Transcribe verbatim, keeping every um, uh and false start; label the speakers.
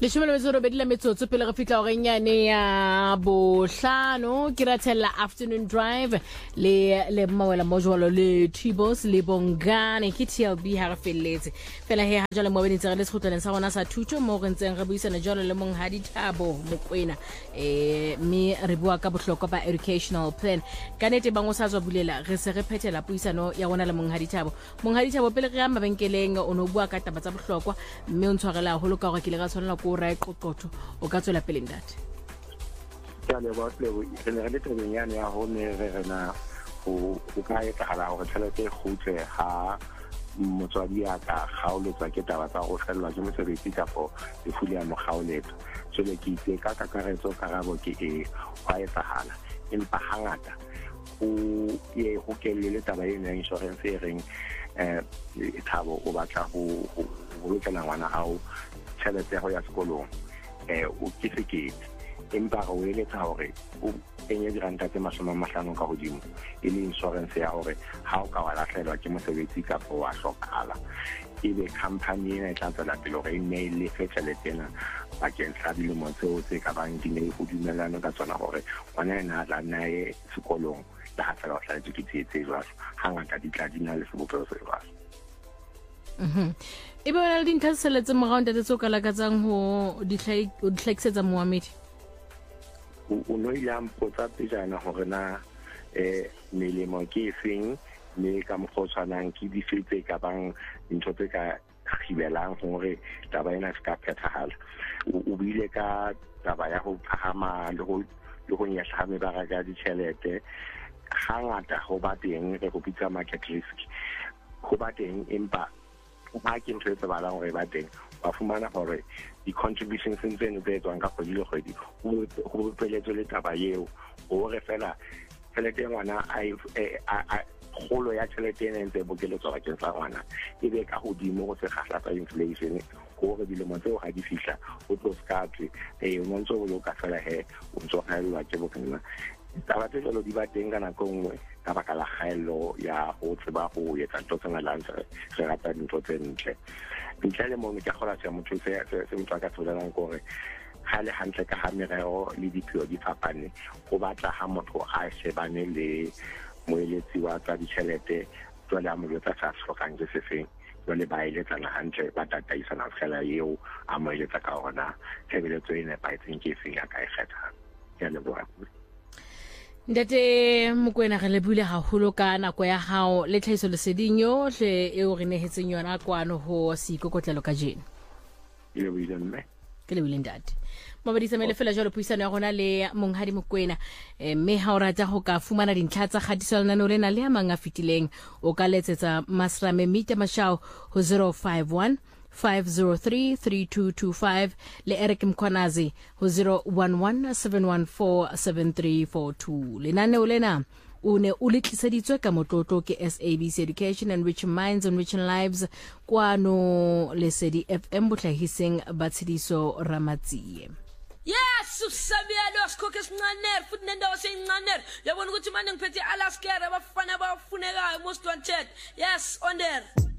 Speaker 1: Le shumelo metsoro bedile metsotso pele re fitla gore nyane ya bohlano ke ratella afternoon drive le le mawela mojolo le Tibos le Bongane ke T L B ha re felletse fela he ha jalo mo benitse re le sekhutleleng sa bona sa thuto mo re ntseng re buisana jalo le Monghadi Thabo Mokoena eh me re bua ka bohlokwa ba educational plan ka nete ba ngo sa tswa bulela re se re phethela puisano ya bona le Monghadi Thabo Monghadi Thabo pele re ya mabenkeleng o no bua ka taba tsa bohlokwa mme o ntshwarela holo ka gore ke le ga tshwanela ko ra iqoqotho o ka tswela pele ndate
Speaker 2: ya le ba le re le tlabeng yana ya ho ne re rena o o ka e tsala gore tšhelete khutle ha motswadi ya ka gaoletswa ke taba tsa go fellwa ke mosebetsi kapo le fuli ya mogauletso so le ke itse ka kakaretso karabo ke e wa e tsagala empa hangata o ye ho kelele taba ena ya insurance e reng eh Thabo o batla go go lokela ngwana hao tšhelete go ya sekolong eh o ke sekete empa go eletsa hore o enye diranta tse masoma mahlano ka godimo e le insurance ya hore ha o ka wa latlhelwa ke mosebetsi ka po wa hlokala ebe company ena e tla tsela pele gore ene le fe tšhelete ena bakeng sa dilemo tseo tse ka bang di ne go dumelana ka tsona gore ngwana ena a tla nae sekolong le ha fela o tla ke tse jwalo hangata di tla di na le sebopego se jwalo.
Speaker 1: Mhm. Ebe wena le dintlha tse seletse mo round tse ka lakatsang ho ditlhakisetsa Mohammed
Speaker 2: o no ile mpotsa pejana hore na eh melemo ke efeng le ka mokgotsanang ke di fetse ka bang dintho tse ka khibelang hore taba ena se ka phethahala o bile ka taba ya ho phahama le ho le ho nyahame ba ga di tšhelete hangata ho ba teng re go bitsa market risk ho ba teng empa ha ke ntse tsa bala gore ba teng ba fumana gore di contributions tseno tse tswang ka kgwedi le kgwedi go peletso le taba yeo o re fela tšhelete ngwana a kgolo ya tšhelete ena ntse bokeletswa bakeng sa ngwana e be ka godimo go se gahla sa inflation gore dilemo tseo ga di fihla o tlo skatwe eh o ntse o lo ka fela he o ntse ga le wa ke bokana taba tse jalo di ba teng ka nako nngwe ka baka la kgaello ya go tseba go etsa ntho tse ngalantsha re rata dintho tse ntle ntle le mo ke gola tsa motho se se motho ka tsolelang gore ga le hantle ka ha merero le diphio di fapane go batla ha motho a shebane le moeletsi wa tsa ditšhelete tswele a mo yotsa sa tlhokang ke sefeng jwale ba eletsana hantle ba tataisana fela eo a mo eletsa ka ona tshebeletso e nepaetseng ke efeng ya ka e kgethang ya leboha.
Speaker 1: Ndate Mokoena re lebule haholo ka nako ya hao le tlhahiso leseding yohle eo re nehetseng yona kwano ho seikokotlelo ka jeno.
Speaker 2: Ile buile mme.
Speaker 1: Ke le buile ndate. Mabadisa mele fela jalo puisano ya rona le Monghadi Mokoena mme ha o rata go ka fumana dintlha tsa kgatiselano lena le a manga fitileng o ka letsetsa Masrame Mita Mashao ho zero five one five zero three three two two five le Eric Mkhwanazi ho zero one one seven one four seven three four two lenane o lena o ne o letliseditswe ka motlotlo ke S A B C Education Enriching Minds Enriching Lives kwano Lesedi F M bohlahiseng batshidiso Ramatsie.
Speaker 3: Yes, usabia lo sikhoke esincane futhi nendawo seyincane yabona ukuthi manje ngiphethe alaskera abafana abafunekayo most wanted. Yes, on there.